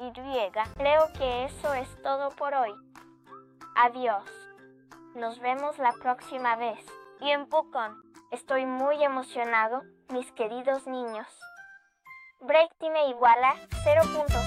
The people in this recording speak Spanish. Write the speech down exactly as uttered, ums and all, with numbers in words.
Y. Creo que eso es todo por hoy. Adiós. Nos vemos la próxima vez. Y en Pucón. Estoy muy emocionado, mis queridos niños. Break Time igual a cero punto